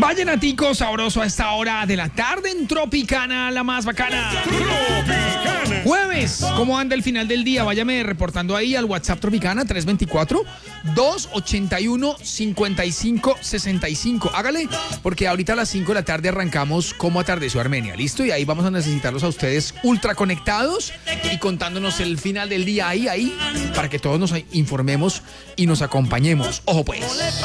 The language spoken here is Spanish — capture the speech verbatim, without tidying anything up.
Vallenatico sabroso a esta hora de la tarde en Tropicana, la más bacana. Tropicana. Jueves, ¿cómo anda el final del día? Váyame reportando ahí al WhatsApp Tropicana tres dos cuatro, dos ocho uno, cinco cinco seis cinco. Hágale, porque ahorita a las cinco de la tarde arrancamos Cómo atardeció Armenia, ¿listo? Y ahí vamos a necesitarlos a ustedes ultra conectados y contándonos el final del día ahí, ahí, para que todos nos informemos y nos acompañemos. Ojo pues.